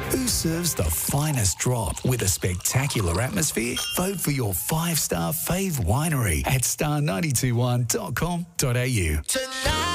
Who serves the finest drop with a spectacular atmosphere? Vote for your 5-star fave winery at star921.com.au. Tonight.